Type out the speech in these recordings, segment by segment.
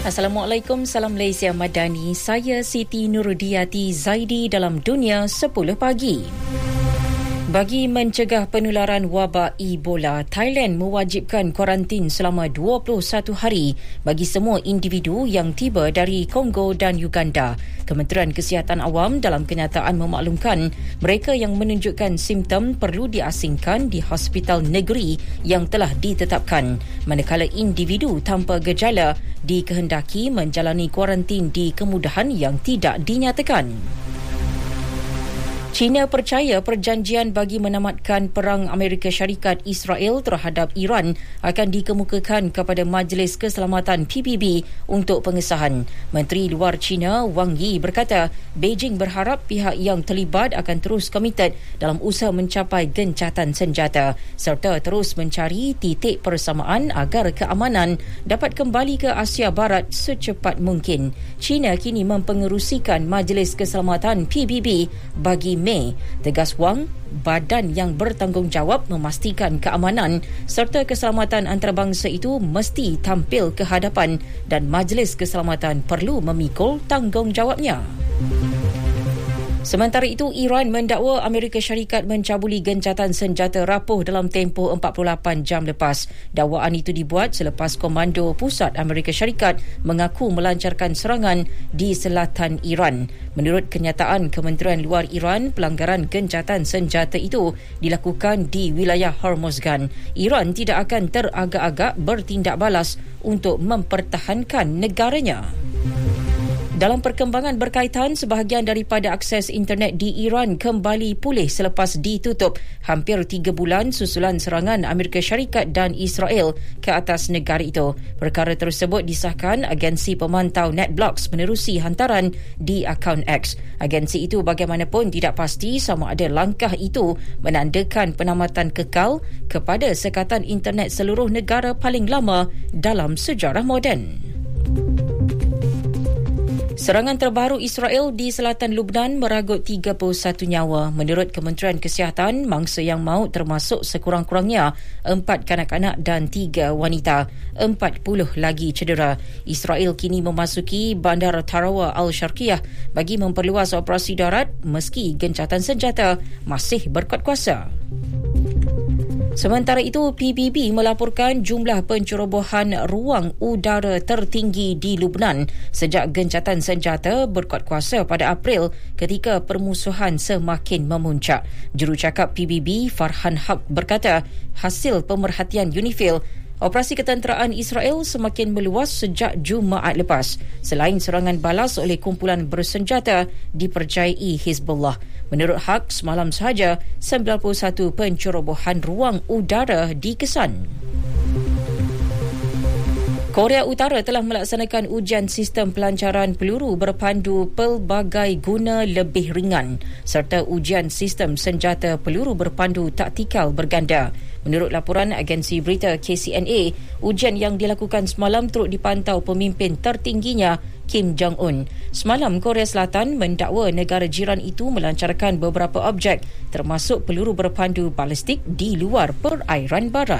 Assalamualaikum, salam Malaysia Madani. Saya Siti Nurudiati Zaidi dalam Dunia 10 Pagi. Bagi mencegah penularan wabak Ebola, Thailand mewajibkan kuarantin selama 21 hari bagi semua individu yang tiba dari Kongo dan Uganda. Kementerian Kesihatan Awam dalam kenyataan memaklumkan mereka yang menunjukkan simptom perlu diasingkan di hospital negeri yang telah ditetapkan, manakala individu tanpa gejala dikehendaki menjalani kuarantin di kemudahan yang tidak dinyatakan. China percaya perjanjian bagi menamatkan perang Amerika Syarikat Israel terhadap Iran akan dikemukakan kepada Majlis Keselamatan PBB untuk pengesahan. Menteri Luar China Wang Yi berkata, Beijing berharap pihak yang terlibat akan terus komited dalam usaha mencapai gencatan senjata serta terus mencari titik persamaan agar keamanan dapat kembali ke Asia Barat secepat mungkin. China kini mempengerusikan Majlis Keselamatan PBB bagi Mei. Tegas Wang, badan yang bertanggungjawab memastikan keamanan serta keselamatan antarabangsa itu mesti tampil ke hadapan dan Majlis Keselamatan perlu memikul tanggungjawabnya. Sementara itu, Iran mendakwa Amerika Syarikat mencabuli gencatan senjata rapuh dalam tempoh 48 jam lepas. Dakwaan itu dibuat selepas Komando Pusat Amerika Syarikat mengaku melancarkan serangan di selatan Iran. Menurut kenyataan Kementerian Luar Iran, pelanggaran gencatan senjata itu dilakukan di wilayah Hormozgan. Iran tidak akan teragak-agak bertindak balas untuk mempertahankan negaranya. Dalam perkembangan berkaitan, sebahagian daripada akses internet di Iran kembali pulih selepas ditutup hampir 3 bulan susulan serangan Amerika Syarikat dan Israel ke atas negara itu. Perkara tersebut disahkan agensi pemantau NetBlocks menerusi hantaran di akaun X. Agensi itu bagaimanapun tidak pasti sama ada langkah itu menandakan penamatan kekal kepada sekatan internet seluruh negara paling lama dalam sejarah moden. Serangan terbaru Israel di selatan Lubnan meragut 31 nyawa. Menurut Kementerian Kesihatan, mangsa yang maut termasuk sekurang-kurangnya 4 kanak-kanak dan 3 wanita. 40 lagi cedera. Israel kini memasuki bandar Tarawa Al-Sharqiyah bagi memperluas operasi darat meski gencatan senjata masih berkuat kuasa. Sementara itu, PBB melaporkan jumlah pencerobohan ruang udara tertinggi di Lubnan sejak gencatan senjata berkuat kuasa pada April ketika permusuhan semakin memuncak. Jurucakap PBB Farhan Haq berkata, hasil pemerhatian UNIFIL, operasi ketenteraan Israel semakin meluas sejak Jumaat lepas selain serangan balas oleh kumpulan bersenjata dipercayai Hizbullah. Menurut Haq, semalam sahaja 91 pencerobohan ruang udara dikesan. Korea Utara telah melaksanakan ujian sistem pelancaran peluru berpandu pelbagai guna lebih ringan serta ujian sistem senjata peluru berpandu taktikal berganda. Menurut laporan agensi berita KCNA, ujian yang dilakukan semalam turut dipantau pemimpin tertingginya Kim Jong-un. Semalam, Korea Selatan mendakwa negara jiran itu melancarkan beberapa objek termasuk peluru berpandu balistik di luar perairan barat.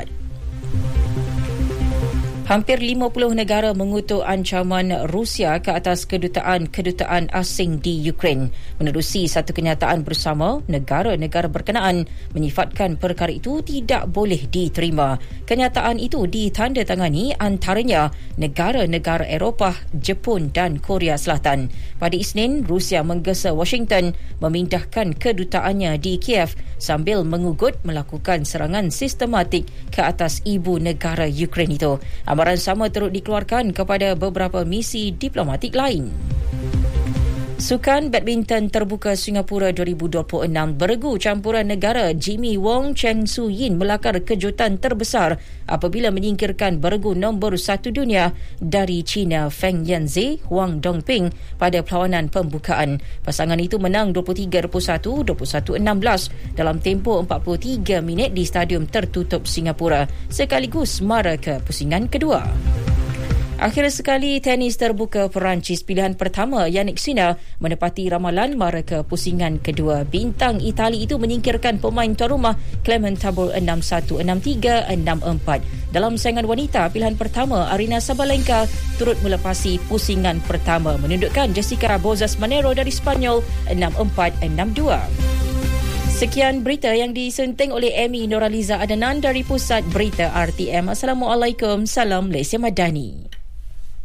Hampir 50 negara mengutuk ancaman Rusia ke atas kedutaan asing di Ukraine. Menerusi satu kenyataan bersama, negara-negara berkenaan menyifatkan perkara itu tidak boleh diterima. Kenyataan itu ditandatangani antaranya negara-negara Eropah, Jepun dan Korea Selatan. Pada Isnin, Rusia menggesa Washington memindahkan kedutaannya di Kiev sambil mengugut melakukan serangan sistematik ke atas ibu negara Ukraine itu. Amaran sama turut dikeluarkan kepada beberapa misi diplomatik lain. Sukan badminton terbuka Singapura 2026 beregu campuran negara Jimmy Wong Cheng Su Yin melakar kejutan terbesar apabila menyingkirkan beregu nombor 1 dunia dari China Feng Yanzi Huang Dongping pada perlawanan pembukaan. Pasangan itu menang 23-21, 21-16 dalam tempoh 43 minit di stadium tertutup Singapura sekaligus mara ke pusingan kedua. Akhir sekali, tenis terbuka Perancis pilihan pertama Jannik Sinner menepati ramalan mara ke pusingan kedua. Bintang Itali itu menyingkirkan pemain tuan rumah Clement Tabor 6-1, 6-3, 6-4. Dalam saingan wanita, pilihan pertama Aryna Sabalenka turut melepasi pusingan pertama, menundukkan Jessica Bozas Monero dari Spanyol 6-4, 6-2. Sekian berita yang disenting oleh Amy Noraliza Adanan dari Pusat Berita RTM. Assalamualaikum, salam Malaysia Madani.